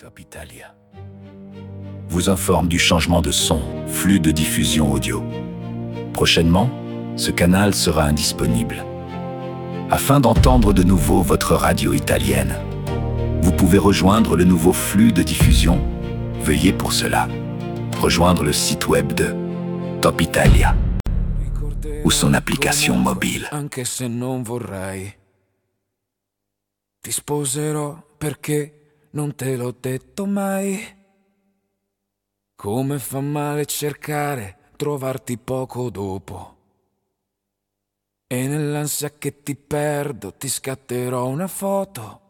Top Italia vous informe du changement de son, flux de diffusion audio. Prochainement, ce canal sera indisponible. Afin d'entendre de nouveau votre radio italienne, vous pouvez rejoindre le nouveau flux de diffusion. Veuillez pour cela rejoindre le site web de Top Italia ou son application mobile. Anche se non vorrei, ti sposerò perché non te l'ho detto mai. Come fa male cercare, trovarti poco dopo. E nell'ansia che ti perdo ti scatterò una foto